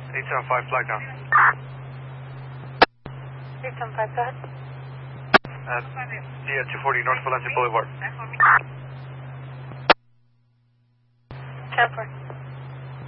875, flag down. 875, go ahead. Yeah, 240 North Valencia Boulevard. 10-4.